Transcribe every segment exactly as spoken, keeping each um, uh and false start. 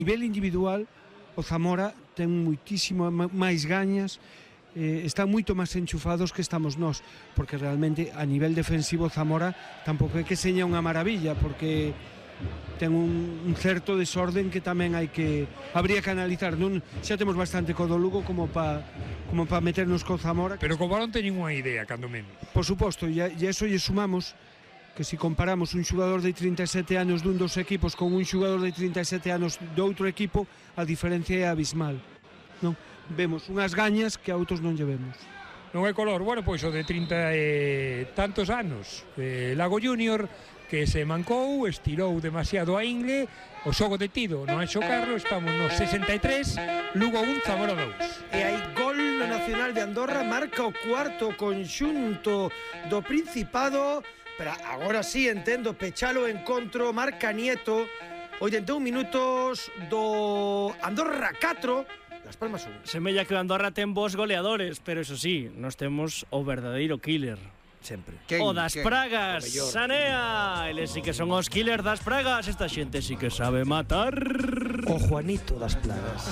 nivel individual o Zamora ten moitísimo máis gañas, eh, están moito máis enchufados que estamos nós, porque realmente a nivel defensivo Zamora tampouco é que seña unha maravilla, porque ten un, un certo desorden que tamén hai que habría que analizar. Non, xa temos bastante co do Lugo como para como pa meternos co Zamora, pero co balón teñen unha idea, cando menos. Por suposto, e a, e a eso lle sumamos que se comparamos un xogador de trinta e sete anos dun dos equipos con un xogador de trinta e sete anos do outro equipo, a diferencia é abismal, non? Vemos unhas gañas que a outros non lle vemos. Non é color, bueno, pois o de trinta e tantos anos, eh, Lago Júnior, que se mancou, estirou demasiado a ingle, o xogo detido, non é xocarlo, estamos nos sesenta e tres, Lugo un, Zamora dous. E hai gol no Nacional de Andorra, marca o cuarto conxunto do Principado, pero agora sí entendo, pechalo encontro, marca Nieto, oitenta e un minutos do Andorra catro, Las Palmas un. Semella que o Andorra ten bons goleadores, pero eso sí, nós temos o verdadeiro killer. Sempre. O das ¿Quién? Pragas, Sanea. Eles sí que son os killers das pragas. Esta xente sí que sabe matar. O Juanito das Plagas.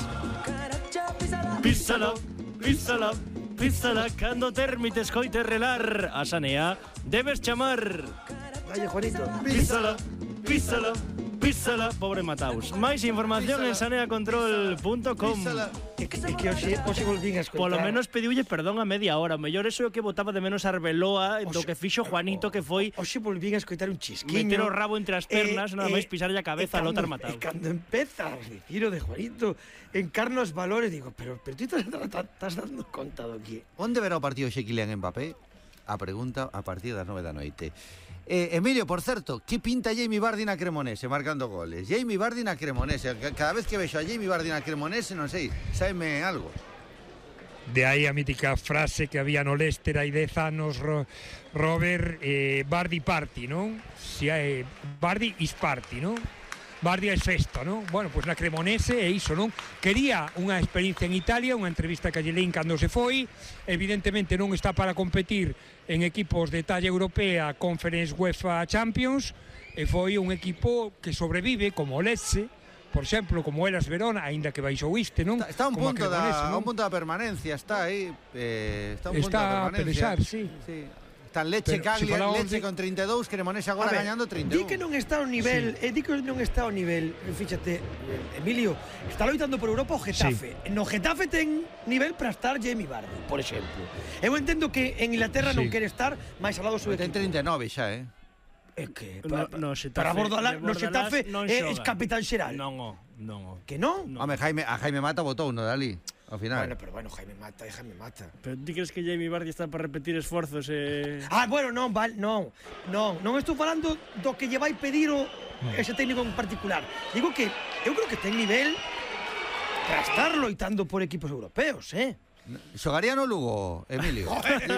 Písala, písala, písala. Cando termite escoite relar a Sanea, debes chamar. Vaya, Juanito. Písala, písala, písala. Pobre Mataus. Máis información en sanea control punto com. É que, é que hoxe, hoxe volvín a escoitar. Polo menos pediulle perdón a media hora. O mellor eso é o que botaba de menos Arbeloa do que fixo Juanito, que foi hoxe volvín a escoitar un chisquiño, meter o rabo entre as pernas, eh, nada máis pisarlle a cabeza ao Lothar Mataus. E cando empeza o retiro de Juanito, encarna os valores, digo, pero, pero ti estás dando conta do que... Onde verá o partido xe Kylian Mbappé? A pregunta a partir das nove da noite. Eh, Emilio, por certo, que pinta Jamie Vardy na Cremonese marcando goles? Jamie Vardy na Cremonese. Cada vez que vexo a Jamie Vardy na Cremonese, non sei, sáeme algo. De aí a mítica frase que había no Leicester hai dez anos, Ro, Robert, eh, Vardy party, non? Si hai Vardy is party, non? Vardy é festa, non? Bueno, pois na Cremonese é iso, non? Quería unha experiencia en Italia, unha entrevista que lle leín cando se foi, evidentemente non está para competir en equipos de talla europea, Conference UEFA Champions, e foi un equipo que sobrevive, como o Lecce, por exemplo, como Elas Verona, aínda que baixou iste, non? Está, está un, punto da, non? un punto da permanencia, está aí, eh, está un está punto da permanencia. Está a pelexar, sí. sí. Está Lecce, Cagliari, si Lecce de... con trinta e dous, Cremonese agora gañando trinta e un. Di que non está ao nivel, sí. eh, di que non está ao nivel, fíxate, Emilio, está loitando por Europa o Getafe. Sí. No Getafe ten nivel para estar Jamie Vardy, por exemplo. Eu entendo que en Inglaterra sí. non quere estar máis ao lado do seu equipo. Ten trinta e nove xa, eh? É que no, no, Xetafe, para Bordalás, no Xetafe é capitán xeral. Non, non. Que non? Home, Jaime, a Jaime Mata botou no Dalí. Ao final. Bueno, pero bueno, Jaime Mata, é Jaime Mata. Pero ti crees que Jamie Vardy está para repetir esforzos e... Ah, bueno, non, val, non, non, non estou falando do que lle vai pedir o ese técnico en particular. Digo que eu creo que ten nivel para estar loitando por equipos europeos, eh? Xogaría no Lugo, Emilio.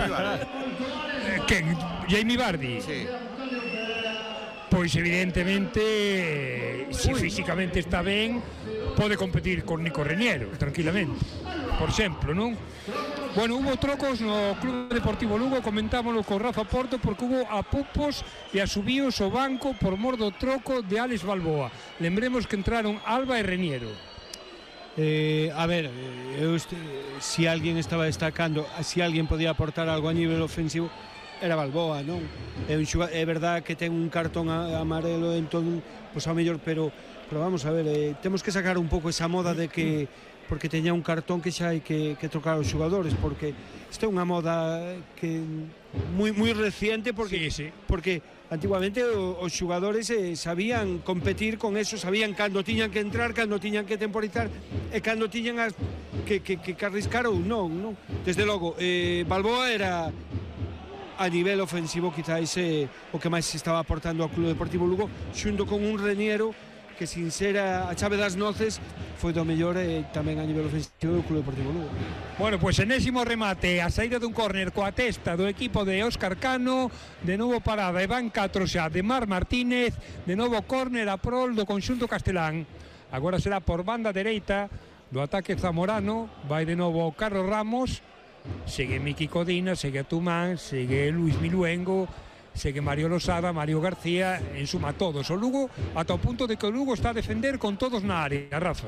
Quen? Jamie Vardy? Sí. Pois evidentemente, se físicamente está ben, pode competir con Nico Reñero, tranquilamente. Por exemplo, non? Bueno, hubo trocos no Club Deportivo Lugo, comentámoslo con Rafa Porto, porque hubo apupos e asubíos o banco por mor do troco de Alex Balboa. Lembremos que entraron Alba e Reñero. Eh, a ver, eu este, si alguén estaba destacando, si alguén podía aportar algo a nivel ofensivo, era Balboa, non? É, un xugador, é verdad que ten un cartón amarelo en todo, pois ao mellor, pero, pero vamos a ver, eh, temos que sacar un pouco esa moda de que porque teña un cartón que xa hai que, que trocar os xogadores, porque isto é unha moda que moi moi reciente, porque sí, sí. porque antiguamente os xogadores eh, sabían competir con eso, sabían cando tiñan que entrar, cando tiñan que temporizar e cando tiñan as, que, que, que, que arriscar ou non, non? Desde logo, eh, Balboa era a nivel ofensivo quizás é o que máis se estaba aportando ao Club Deportivo Lugo, xunto con un Reñero que sin ser a, a chave das noces foi do mellor e tamén a nivel ofensivo do Club Deportivo Lugo. Bueno, pois pues, enésimo remate, a saída dun córner coa testa do equipo de Óscar Cano, de novo parada e van catro xa de Mar Martínez, de novo córner a prol do conxunto castelán. Agora será por banda dereita do ataque zamorano, vai de novo Carlos Ramos, segue Miki Codina, segue Tumán, segue Luis Miluengo, segue Mario Losada, Mario García, en suma todos o Lugo, ata o punto de que o Lugo está a defender con todos na área, Rafa.